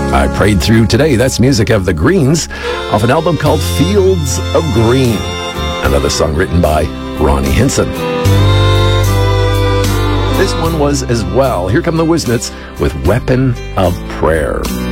I Prayed Through Today. That's music of The Greens off an album called Fields of Green. Another song written by Ronnie Hinson. This one was as well. Here come the Wisnets with Weapon of Prayer.